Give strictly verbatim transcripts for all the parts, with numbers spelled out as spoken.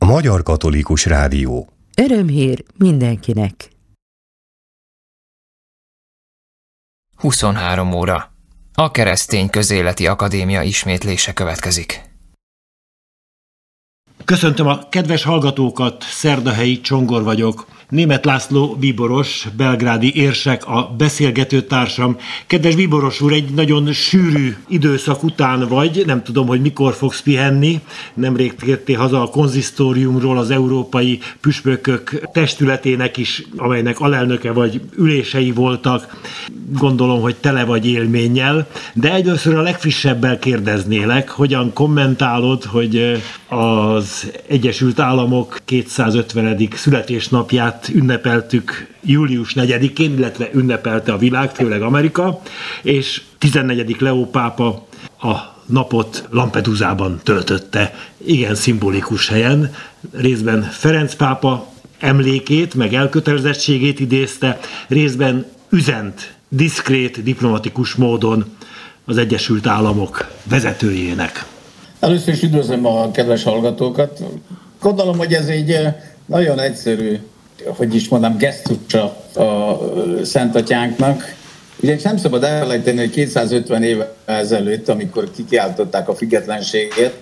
A Magyar Katolikus Rádió. Örömhír mindenkinek. huszonhárom óra. A Keresztény Közéleti Akadémia ismétlése következik. Köszöntöm a kedves hallgatókat, Szerdahelyi Csongor vagyok. Németh László bíboros, belgrádi érsek a beszélgető társam. Kedves bíboros úr, egy nagyon sűrű időszak után vagy, nem tudom, hogy mikor fogsz pihenni. Nemrég tértél haza a konzisztóriumról, az Európai Püspökök Testületének is, amelynek alelnöke vagy, ülései voltak. Gondolom, hogy tele vagy élménnyel, de először a legfrissebbel kérdeznélek, hogyan kommentálod, hogy az Egyesült Államok kétszázötvenedik születésnapját ünnepeltük július negyedikén, illetve ünnepelte a világ, főleg Amerika, és tizennegyedik Leó pápa a napot Lampedusában töltötte, igen szimbolikus helyen, részben Ferenc pápa emlékét, meg elkötelezettségét idézte, részben üzent, diszkrét, diplomatikus módon az Egyesült Államok vezetőjének. Először is üdvözlöm a kedves hallgatókat. Gondolom, hogy ez egy nagyon egyszerű, hogy is mondom, gesztusa a Szent Atyánknak. Ugye nem szabad elfelejteni, hogy kétszázötven évvel ezelőtt, amikor kikiáltották a függetlenséget,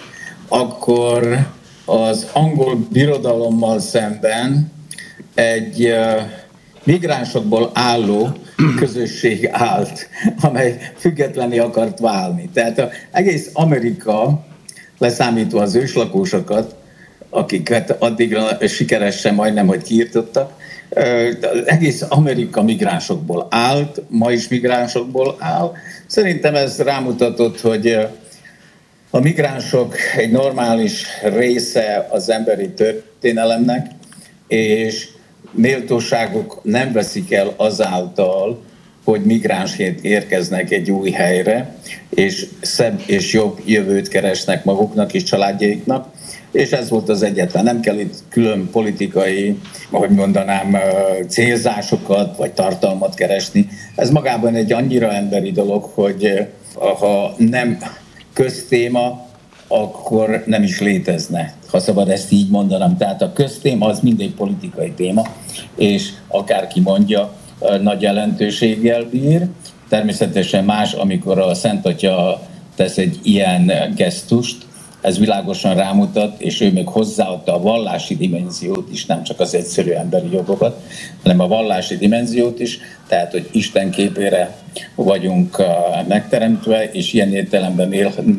akkor az angol birodalommal szemben egy migránsokból álló közösség állt, amely függetlenné akart válni. Tehát az egész Amerika, leszámítva az őslakósokat, akiket addigra sikeresen majdnem, hogy kiirtottak, az egész Amerika migránsokból állt, ma is migránsokból áll. Szerintem ez rámutatott, hogy a migránsok egy normális része az emberi történelemnek, és méltóságuk nem veszik el azáltal, hogy migránsként érkeznek egy új helyre, és szebb és jobb jövőt keresnek maguknak és családjaiknak, és ez volt az egyetlen. Nem kell itt külön politikai, ahogy mondanám, célzásokat vagy tartalmat keresni. Ez magában egy annyira emberi dolog, hogy ha nem köztéma, akkor nem is létezne, ha szabad ezt így mondanom. Tehát a köztéma az mindig politikai téma, és akárki mondja, nagy jelentőséggel bír. Természetesen más, amikor a Szent Atya tesz egy ilyen gesztust, ez világosan rámutat, és ő még hozzáadta a vallási dimenziót is, nem csak az egyszerű emberi jogokat, hanem a vallási dimenziót is, tehát, hogy Isten képére vagyunk megteremtve, és ilyen értelemben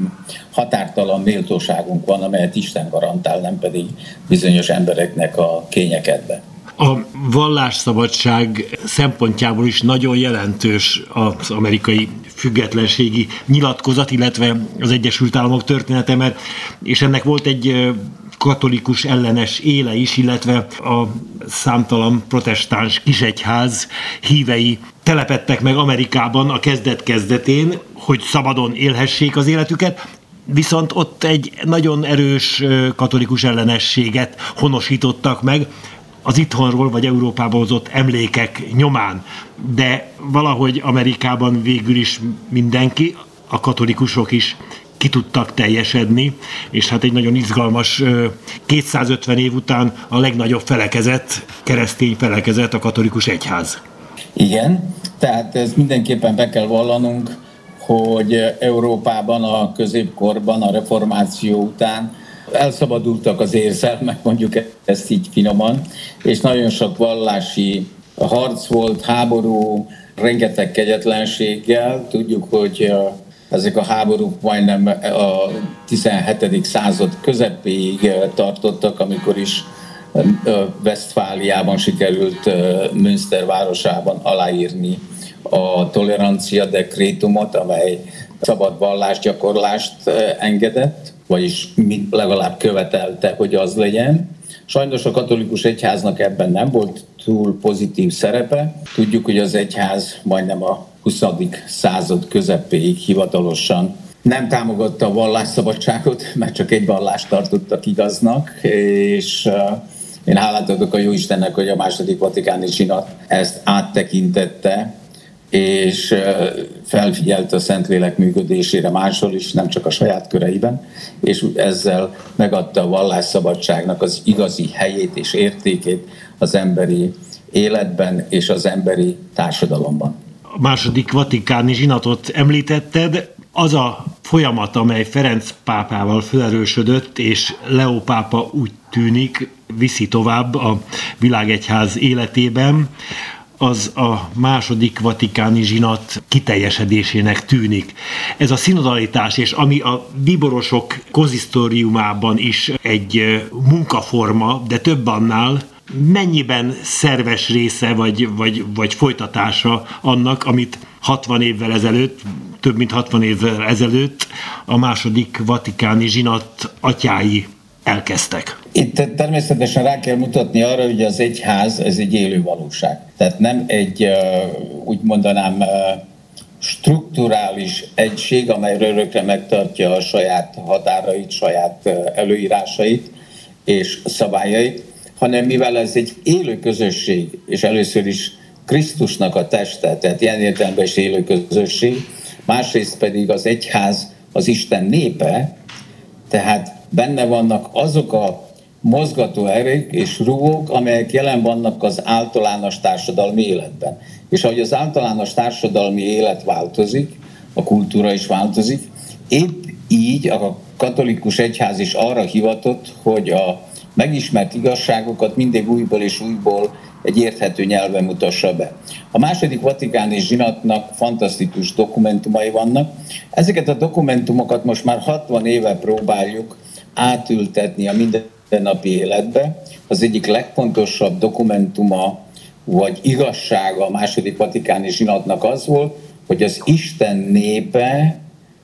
határtalan méltóságunk van, amelyet Isten garantál, nem pedig bizonyos embereknek a kényekedve. A vallásszabadság szempontjából is nagyon jelentős az amerikai függetlenségi nyilatkozat, illetve az Egyesült Államok története, mert és ennek volt egy katolikus ellenes éle is, illetve a számtalan protestáns kisegyház hívei telepedtek meg Amerikában a kezdet-kezdetén, hogy szabadon élhessék az életüket, viszont ott egy nagyon erős katolikus ellenességet honosítottak meg, az itthonról vagy Európából hozott emlékek nyomán, de valahogy Amerikában végül is mindenki, a katolikusok is ki tudtak teljesedni, és hát egy nagyon izgalmas kétszázötven év után a legnagyobb felekezet, keresztény felekezet, a katolikus egyház. Igen, tehát ez mindenképpen be kell vallanunk, hogy Európában a középkorban, a reformáció után elszabadultak az érzelmek, mondjuk ezt így finoman, és nagyon sok vallási harc volt, háború, rengeteg kegyetlenséggel. Tudjuk, hogy ezek a háborúk majdnem a tizenhetedik század közepéig tartottak, amikor is Westfáliában sikerült Münster városában aláírni a tolerancia dekrétumot, amely szabad vallásgyakorlást engedett, vagyis legalább követelte, hogy az legyen. Sajnos a katolikus egyháznak ebben nem volt túl pozitív szerepe. Tudjuk, hogy az egyház majdnem a huszadik század közepéig hivatalosan nem támogatta a vallásszabadságot, mert csak egy vallást tartottak igaznak, és én hálát adok a Jóistennek, hogy a második vatikáni zsinat ezt áttekintette, és felfigyelt a Szentlélek működésére máshol is, nem csak a saját köreiben, és ezzel megadta a vallásszabadságnak az igazi helyét és értékét az emberi életben és az emberi társadalomban. A második vatikáni zsinatot említetted, az a folyamat, amely Ferenc pápával felerősödött, és Leó pápa úgy tűnik viszi tovább a világegyház életében, az a második vatikáni zsinat kiteljesedésének tűnik. Ez a szinodalitás, és ami a bíborosok konzisztóriumában is egy munkaforma, de több annál, mennyiben szerves része, vagy, vagy, vagy folytatása annak, amit hatvan évvel ezelőtt, több mint hatvan évvel ezelőtt a második vatikáni zsinat atyái elkezdtek. Itt természetesen rá kell mutatni arra, hogy az egyház, ez egy élő valóság. Tehát nem egy, úgy mondanám, strukturális egység, amely örökre megtartja a saját határait, saját előírásait és szabályait, hanem mivel ez egy élő közösség, és először is Krisztusnak a teste, tehát ilyen értelemben is élő közösség, másrészt pedig az egyház az Isten népe, tehát benne vannak azok a mozgató erők és rúgók, amelyek jelen vannak az általános társadalmi életben. És ahogy az általános társadalmi élet változik, a kultúra is változik, épp így a katolikus egyház is arra hivatott, hogy a megismert igazságokat mindig újból és újból egy érthető nyelven mutassa be. A második vatikáni zsinatnak fantasztikus dokumentumai vannak. Ezeket a dokumentumokat most már hatvan éve próbáljuk átültetni a mindennapi életbe. Az egyik legfontosabb dokumentuma vagy igazsága a második vatikáni zsinatnak az volt, hogy az Isten népe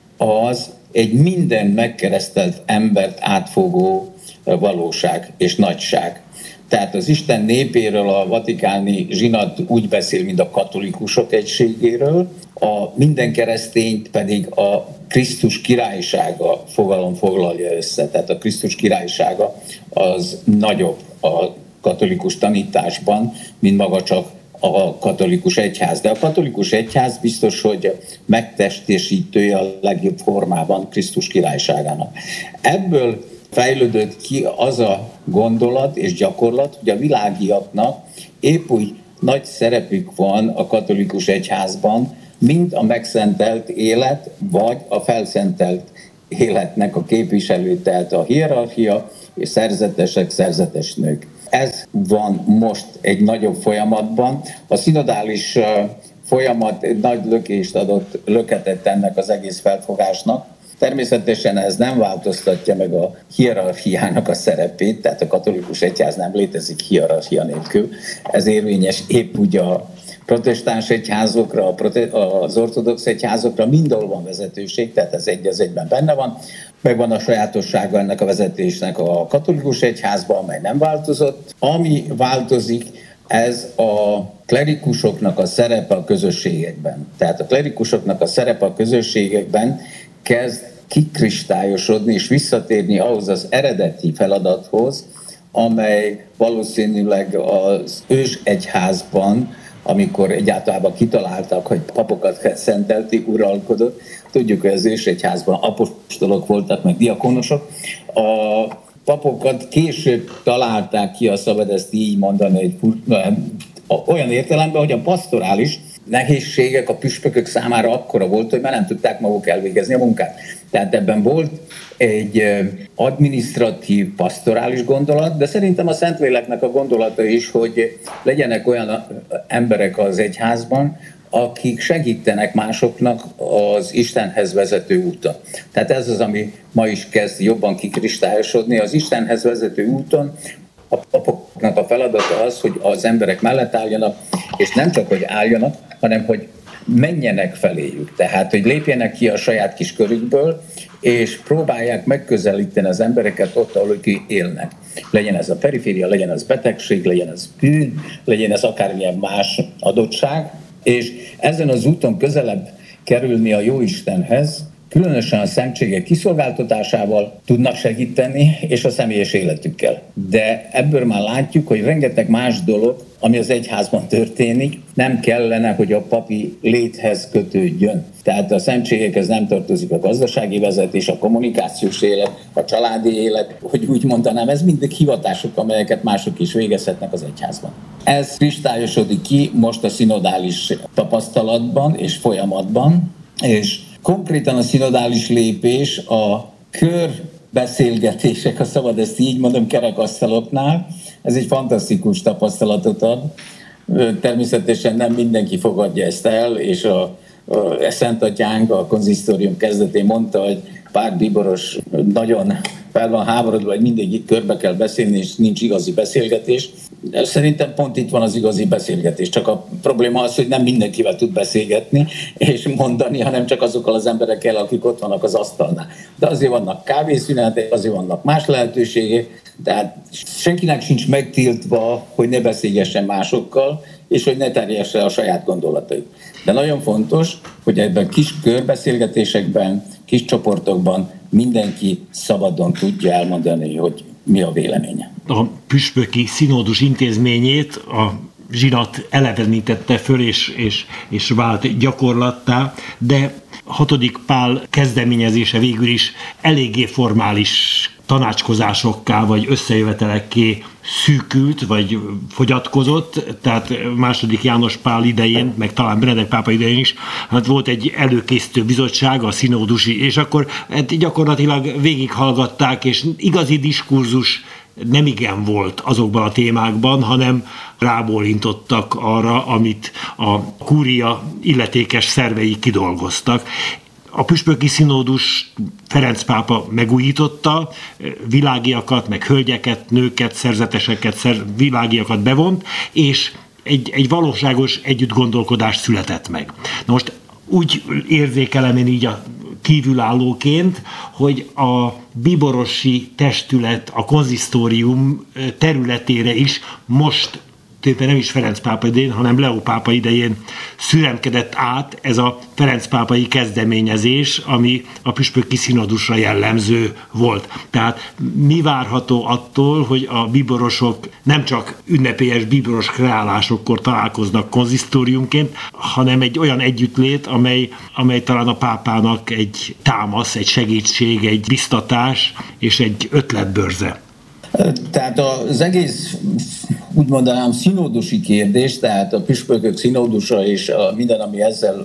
az egy minden megkeresztelt embert átfogó valóság és nagyság. Tehát az Isten népéről a vatikáni zsinat úgy beszél, mint a katolikusok egységéről, a minden keresztényt pedig a Krisztus királysága fogalom foglalja össze. Tehát a Krisztus királysága az nagyobb a katolikus tanításban, mint maga csak a katolikus egyház. De a katolikus egyház biztos, hogy megtestesítője a legjobb formában Krisztus királyságának. Ebből fejlődött ki az a gondolat és gyakorlat, hogy a világiaknak épp úgy nagy szerepük van a katolikus egyházban, mint a megszentelt élet, vagy a felszentelt életnek a képviselő, tehát a hierarchia és szerzetesek, szerzetes nők. Ez van most egy nagyobb folyamatban. A szinodális folyamat egy nagy lökést adott, löketet ennek az egész felfogásnak. Természetesen ez nem változtatja meg a hierarchiának a szerepét, tehát a katolikus egyház nem létezik hierarchia nélkül. Ez érvényes épp úgy a protestáns egyházokra, az ortodox egyházokra, mindenhol van vezetőség, tehát ez egy az egyben benne van. Megvan a sajátossága ennek a vezetésnek a katolikus egyházban, amely nem változott. Ami változik, ez a klerikusoknak a szerepe a közösségekben. Tehát a klerikusoknak a szerepe a közösségekben kezd kikristályosodni és visszatérni ahhoz az eredeti feladathoz, amely valószínűleg az ősegyházban, amikor egyáltalán kitaláltak, hogy papokat szentelték, uralkodott. Tudjuk, hogy az ősegyházban apostolok voltak, meg diakonosok. A papokat később találták ki, ha szabad ezt így mondani, egy, olyan értelemben, hogy a pastorális nehézségek a püspökök számára akkora volt, hogy már nem tudták maguk elvégezni a munkát. Tehát ebben volt egy adminisztratív, pastorális gondolat, de szerintem a Szentléleknek a gondolata is, hogy legyenek olyan emberek az egyházban, akik segítenek másoknak az Istenhez vezető úton. Tehát ez az, ami ma is kezd jobban kikristályosodni. Az Istenhez vezető úton a papoknak a feladata az, hogy az emberek mellett álljanak, és nem csak, hogy álljanak, hanem, hogy menjenek feléjük. Tehát, hogy lépjenek ki a saját kis körükből, és próbálják megközelíteni az embereket ott, ahol ők élnek. Legyen ez a periféria, legyen ez betegség, legyen ez bűn, legyen ez akármilyen más adottság, és ezen az úton közelebb kerülni a Jóistenhez, különösen a szentségek kiszolgáltatásával tudnak segíteni, és a személyes életükkel. De ebből már látjuk, hogy rengeteg más dolog, ami az egyházban történik, nem kellene, hogy a papi léthez kötődjön. Tehát a szentségekhez nem tartozik a gazdasági vezetés, a kommunikációs élet, a családi élet, hogy úgy mondanám, ez mindig hivatások, amelyeket mások is végezhetnek az egyházban. Ez kristályosodik ki most a szinodális tapasztalatban és folyamatban, és konkrétan a szinodális lépés a körbeszélgetések, ha szabad ezt így mondom, kerekasztaloknál, ez egy fantasztikus tapasztalatot ad. Természetesen nem mindenki fogadja ezt el, és a, a Szent Atyánk a konzisztórium kezdetén mondta, hogy pár bíboros nagyon fel van háborodva, hogy mindig körbe kell beszélni, és nincs igazi beszélgetés. Szerintem pont itt van az igazi beszélgetés. Csak a probléma az, hogy nem mindenkivel tud beszélgetni és mondani, hanem csak azokkal az emberekkel, akik ott vannak az asztalnál. De azért vannak kávészünetek, azért vannak más lehetőségek, tehát senkinek sincs megtiltva, hogy ne beszélgessen másokkal, és hogy ne terjesse a saját gondolatait. De nagyon fontos, hogy ebben kis körbeszélgetésekben, kis csoportokban mindenki szabadon tudja elmondani, hogy mi a véleménye. A püspöki színódus intézményét a zsinat elevenítette föl, és, és, és vált gyakorlattá, de hatodik Pál kezdeményezése végül is eléggé formális tanácskozásokká vagy összejövetelekké szűkült, vagy fogyatkozott, tehát második János Pál idején, meg talán Benedek pápa idején is, hát volt egy előkészítő bizottság, a színódusi, és akkor hát gyakorlatilag végighallgatták, és igazi diskurzus nem igen volt azokban a témákban, hanem rábólintottak arra, amit a kúria illetékes szervei kidolgoztak. A püspöki színódus Ferenc pápa megújította, világiakat, meg hölgyeket, nőket, szerzeteseket, szer, világiakat bevont, és egy, egy valóságos együttgondolkodás született meg. Na most úgy érzékelem én így a kívülállóként, hogy a bíborosi testület, a konzisztórium területére is most tulajdonképpen nem is Ferenc pápa idején, hanem Leó pápa idején szüremkedett át ez a Ferenc pápai kezdeményezés, ami a püspöki színodusra jellemző volt. Tehát mi várható attól, hogy a bíborosok nem csak ünnepélyes bíboros kreálásokkor találkoznak konzisztóriumként, hanem egy olyan együttlét, amely, amely talán a pápának egy támasz, egy segítség, egy biztatás és egy ötletbörze. Tehát az egész, úgy mondanám, színódusi kérdés, tehát a püspökök színódusa és a minden, ami ezzel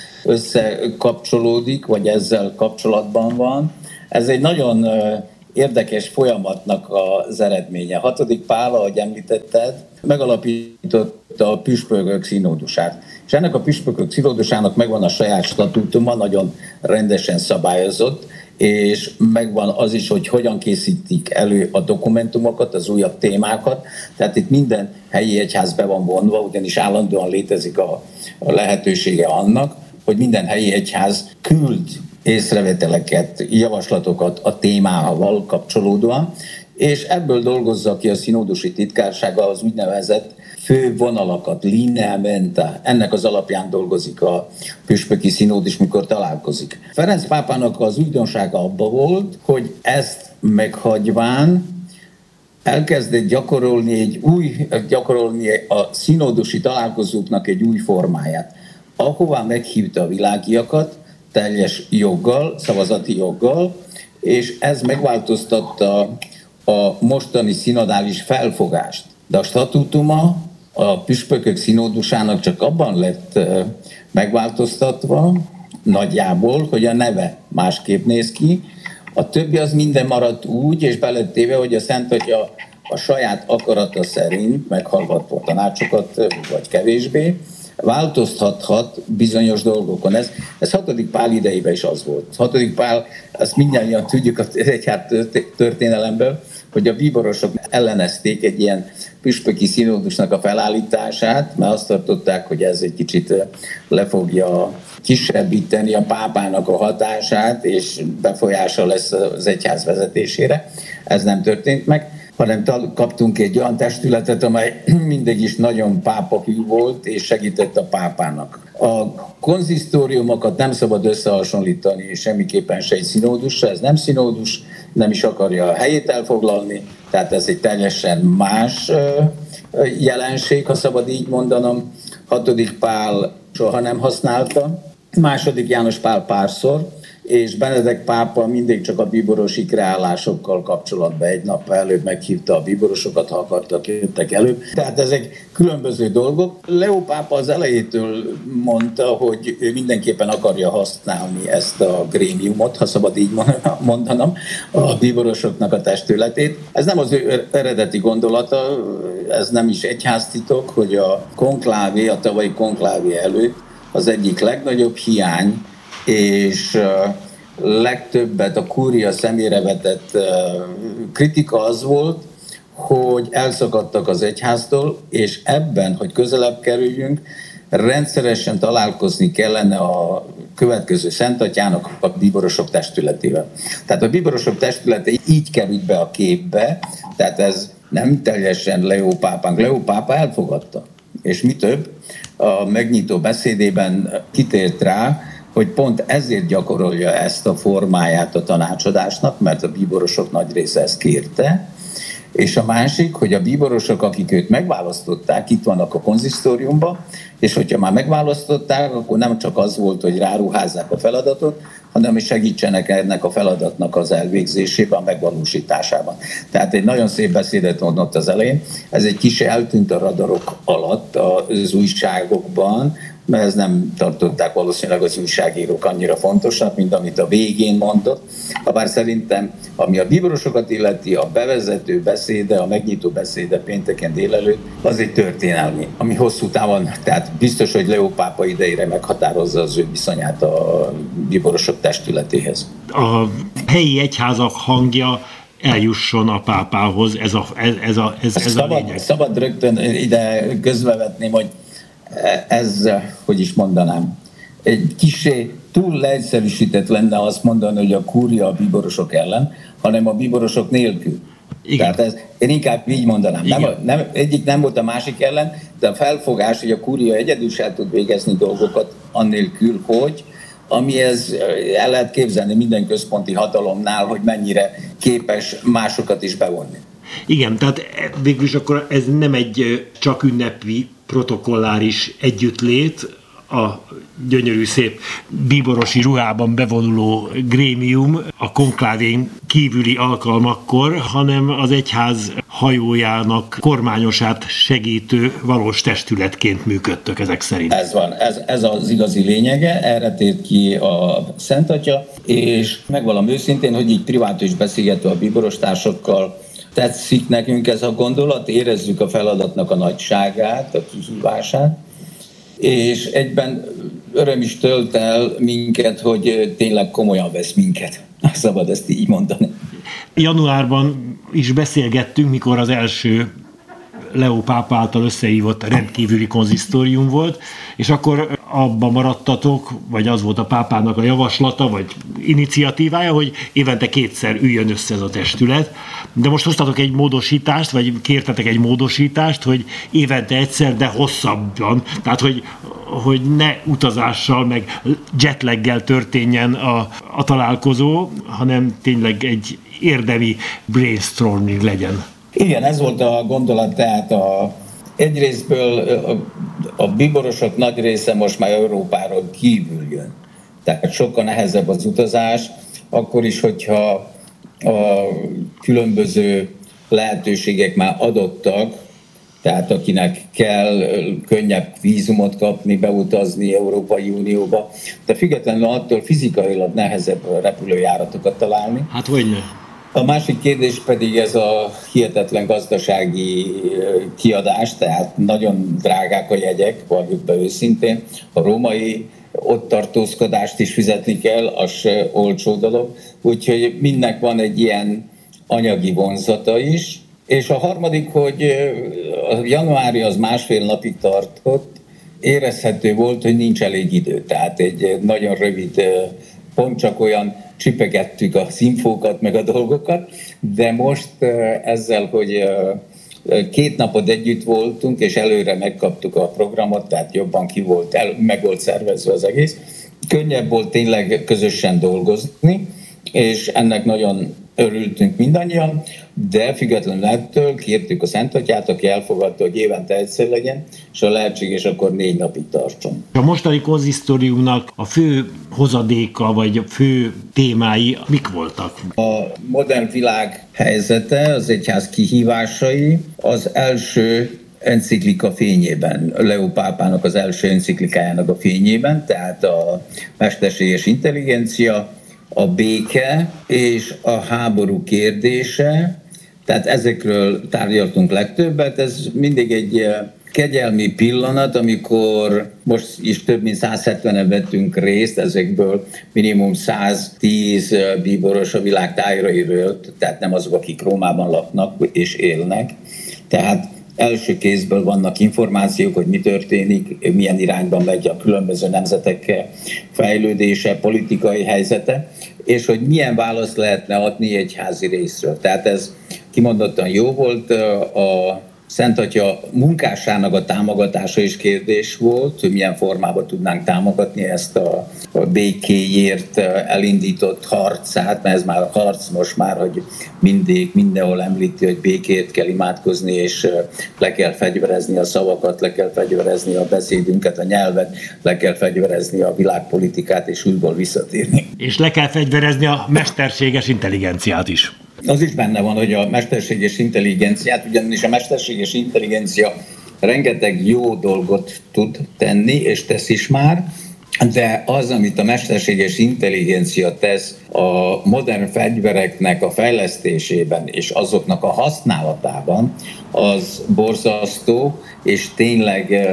összekapcsolódik, vagy ezzel kapcsolatban van, ez egy nagyon érdekes folyamatnak az eredménye. Hatodik Pál, ahogy említetted, megalapította a püspökök színódusát. És ennek a püspökök színódusának megvan a saját statútuma, nagyon rendesen szabályozott, és megvan az is, hogy hogyan készítik elő a dokumentumokat, az újabb témákat. Tehát itt minden helyi egyház be van vonva, ugyanis állandóan létezik a, a lehetősége annak, hogy minden helyi egyház küld észrevételeket, javaslatokat a témával kapcsolódóan, és ebből dolgozza ki a színódusi titkársága az úgynevezett fő vonalakat, linea menta. Ennek az alapján dolgozik a püspöki színódus, mikor találkozik. Ferenc pápának az újdonsága abba volt, hogy ezt meghagyván elkezdett gyakorolni, egy új, gyakorolni a színódusi találkozóknak egy új formáját, ahová meghívta a világiakat teljes joggal, szavazati joggal, és ez megváltoztatta a mostani szinodális felfogást. De a statútuma a püspökök színódusának csak abban lett megváltoztatva, nagyjából, hogy a neve másképp néz ki. A többi az minden maradt úgy, és belettéve, hogy a Szent Atya a saját akarata szerint, meghallgatva a tanácsokat, vagy kevésbé, változtathat bizonyos dolgokon. Ez, ez hatodik Pál idejében is az volt. hatodik Pál, ezt mindannyian tudjuk az egyház történelemből, hogy a bíborosok ellenezték egy ilyen püspöki színódusnak a felállítását, mert azt tartották, hogy ez egy kicsit le fogja kisebbíteni a pápának a hatását, és befolyása lesz az egyház vezetésére. Ez nem történt meg, hanem kaptunk egy olyan testületet, amely mindig is nagyon pápahű volt, és segített a pápának. A konzisztóriumokat nem szabad összehasonlítani semmiképpen se egy színódussal, ez nem színódus, nem is akarja a helyét elfoglalni, tehát ez egy teljesen más jelenség, ha szabad így mondanom. Hatodik Pál soha nem használta, második János Pál párszor, és Benedek pápa mindig csak a bíborosi kreálásokkal kapcsolatban egy nap előbb meghívta a bíborosokat, ha akartak, jöttek előbb. Tehát ezek különböző dolgok. Leó pápa az elejétől mondta, hogy ő mindenképpen akarja használni ezt a grémiumot, ha szabad így mondanom, a bíborosoknak a testületét. Ez nem az ő eredeti gondolata, ez nem is egyháztitok, hogy a konklávé, a tavalyi konklávé előtt az egyik legnagyobb hiány, és legtöbbet a kúria szemére vetett kritika az volt, hogy elszakadtak az egyháztól, és ebben, hogy közelebb kerüljünk, rendszeresen találkozni kellene a következő Szentatyának, a bíborosok testületével. Tehát a bíborosok testülete így került be a képbe, tehát ez nem teljesen Leó pápánk. Leó pápa elfogadta. És mi több, a megnyitó beszédében kitért rá, hogy pont ezért gyakorolja ezt a formáját a tanácsadásnak, mert a bíborosok nagy része ezt kérte, és a másik, hogy a bíborosok, akik őt megválasztották, itt vannak a konzisztóriumban, és hogyha már megválasztották, akkor nem csak az volt, hogy ráruházzák a feladatot, hanem is segítsenek ennek a feladatnak az elvégzésében, a megvalósításában. Tehát egy nagyon szép beszédet mondott az elején, ez egy kis eltűnt a radarok alatt az újságokban, mert ezt nem tartották valószínűleg az újságírók annyira fontosnak, mint amit a végén mondott. Habár szerintem, ami a bíborosokat illeti, a bevezető beszéde, a megnyitó beszéde pénteken délelőtt, az egy történelmi, ami hosszú távon, tehát biztos, hogy Leó pápa idejére meghatározza az ő viszonyát a bíborosok testületéhez. A helyi egyházak hangja eljusson a pápához, ez a, ez, ez a, ez, ez szabad, a lényeg. Szabad rögtön ide közbevetném, hogy ez, hogy is mondanám, egy kissé túl leegyszerűsített lenne azt mondani, hogy a kúria a bíborosok ellen, hanem a bíborosok nélkül. Igen. Tehát ez, én inkább így mondanám. Nem, nem, egyik nem volt a másik ellen, de a felfogás, hogy a kúria egyedül sem tud végezni dolgokat annélkül, hogy amihez el lehet képzelni minden központi hatalomnál, hogy mennyire képes másokat is bevonni. Igen, tehát végül is akkor ez nem egy csak ünnepi protokolláris együttlét, a gyönyörű szép bíborosi ruhában bevonuló grémium a konklávén kívüli alkalmakkor, hanem az egyház hajójának kormányosát segítő valós testületként működtök ezek szerint. Ez van, ez, ez az igazi lényege, erre tért ki a Szent Atya, és megvallom őszintén, hogy így privátus beszélgetve a bíborostársakkal, tetszik nekünk ez a gondolat, érezzük a feladatnak a nagyságát, a kihívását, és egyben öröm is tölt el minket, hogy tényleg komolyan vesz minket. Szabad ezt így mondani. Januárban is beszélgettünk, mikor az első Leó pápa által összehívott rendkívüli konzisztórium volt, és akkor abban maradtatok, vagy az volt a pápának a javaslata, vagy iniciatívája, hogy évente kétszer üljön össze ez a testület. De most hoztatok egy módosítást, vagy kértetek egy módosítást, hogy évente egyszer, de hosszabban. Tehát, hogy, hogy ne utazással, meg jetlaggel történjen a, a találkozó, hanem tényleg egy érdemi brainstorming legyen. Igen, ez volt a gondolat, tehát a, egyrésztből a, a bíborosok nagy része most már Európáról kívül jön. Tehát sokkal nehezebb az utazás, akkor is, hogyha a különböző lehetőségek már adottak, tehát akinek kell könnyebb vízumot kapni, beutazni Európai Unióba, de függetlenül attól fizikailag nehezebb repülőjáratokat találni. Hát hogyne. A másik kérdés pedig ez a hihetetlen gazdasági kiadás, tehát nagyon drágák a jegyek, valljuk be őszintén. A római ott tartózkodást is fizetni kell, az se olcsó dolog. Úgyhogy mindnek van egy ilyen anyagi vonzata is. És a harmadik, hogy a januári az másfél napig tartott, érezhető volt, hogy nincs elég idő. Tehát egy nagyon rövid pont csak olyan csipegettük a színfókat, meg a dolgokat, de most ezzel, hogy két napot együtt voltunk, és előre megkaptuk a programot, tehát jobban ki volt, el, meg volt szervezve az egész, könnyebb volt tényleg közösen dolgozni, és ennek nagyon örültünk mindannyian, de függetlenül ettől kértük a Szent Atyát, aki elfogadta, hogy évente egyszer legyen, és ha lehetséges, akkor négy napig tartson. A mostani konzisztóriumnak a fő hozadéka, vagy a fő témái mik voltak? A modern világ helyzete, az egyház kihívásai, az első enciklika fényében, Leó pápának az első enciklikájának a fényében, tehát a mesterséges intelligencia, a béke és a háború kérdése, tehát ezekről tárgyaltunk legtöbbet. Ez mindig egy kegyelmi pillanat, amikor most is több mint száz hetvenen vettünk részt, ezekből minimum száz tíz bíboros a világ tájairól, tehát nem azok, akik Rómában laknak és élnek. Tehát első kézből vannak információk, hogy mi történik, milyen irányban megy a különböző nemzetek fejlődése, politikai helyzete, és hogy milyen választ lehetne adni egyházi részről. Tehát ez kimondottan jó volt. A Szent Atya munkásának a támogatása is kérdés volt, hogy milyen formában tudnánk támogatni ezt a békéért elindított harcát, mert ez már a harc most már, hogy mindig, mindenhol említi, hogy békét kell imádkozni, és le kell fegyverezni a szavakat, le kell fegyverezni a beszédünket, a nyelvet, le kell fegyverezni a világpolitikát, és újból visszatérni. És le kell fegyverezni a mesterséges intelligenciát is. Az is benne van, hogy a mesterséges intelligenciát, ugyanis a mesterséges intelligencia rengeteg jó dolgot tud tenni, és tesz is már, de az, amit a mesterséges intelligencia tesz a modern fegyvereknek a fejlesztésében és azoknak a használatában, az borzasztó, és tényleg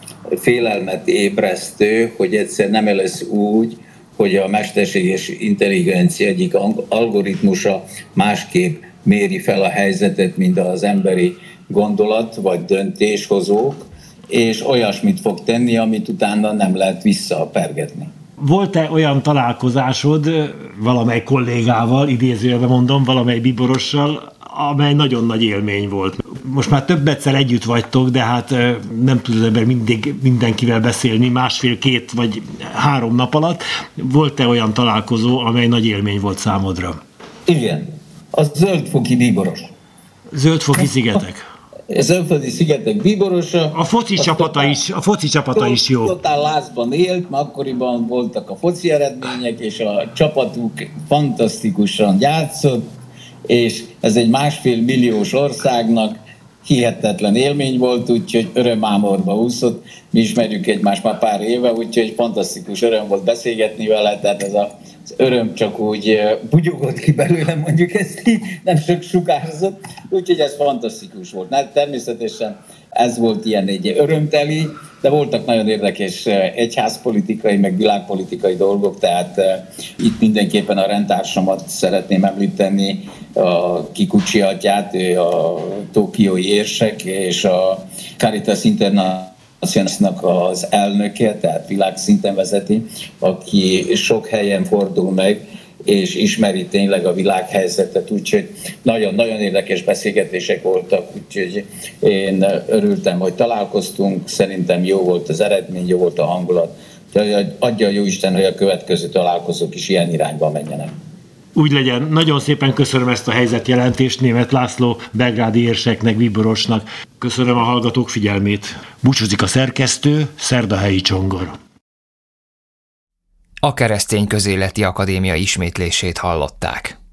félelmet ébresztő, hogy egyszer nem lesz úgy, hogy a mesterséges intelligencia egyik algoritmusa másképp méri fel a helyzetet, mint az emberi gondolat vagy döntéshozók, és olyasmit fog tenni, amit utána nem lehet visszapergetni. Volt-e olyan találkozásod valamely kollégával, idézőjelben mondom, valamely bíborossal, amely nagyon nagy élmény volt? Most már több egyszer együtt vagytok, de hát nem tud az ember mindig mindenkivel beszélni másfél-két vagy három nap alatt. Volt-e olyan találkozó, amely nagy élmény volt számodra? Igen, a Zöldfoki bíboros. Zöldfoki szigetek. Zöldfoki szigetek bíborosa. A foci csapata is, a foci csapata is jó. Totál lázban élt, mert akkoriban voltak a foci eredmények, és a csapatuk fantasztikusan játszott, és ez egy másfél milliós országnak hihetetlen élmény volt, úgyhogy örömámorba úszott. Mi ismerjük egymást már pár éve, úgyhogy fantasztikus öröm volt beszélgetni vele, tehát ez a, az öröm csak úgy bugyogott ki belőle, mondjuk ezt így, nem sok sugárzott, úgyhogy ez fantasztikus volt. Hát természetesen ez volt ilyen egy örömteli, de voltak nagyon érdekes egyházpolitikai, meg világpolitikai dolgok, tehát itt mindenképpen a rendtársamat szeretném említeni, a Kikuchi atyát, ő a tokiói érsek, és a Caritas Internationalnak az elnöke, tehát világszinten vezeti, aki sok helyen fordul meg, és ismeri tényleg a világhelyzetet, úgyhogy nagyon-nagyon érdekes beszélgetések voltak, úgyhogy én örültem, hogy találkoztunk, szerintem jó volt az eredmény, jó volt a hangulat, adja a Jóisten, hogy a következő találkozók is ilyen irányba menjenek. Úgy legyen, nagyon szépen köszönöm ezt a helyzetjelentést Németh László belgrádi érseknek, bíborosnak. Köszönöm a hallgatók figyelmét. Búcsúzik a szerkesztő, Szerdahelyi Csongor. A Keresztény Közéleti Akadémia ismétlését hallották.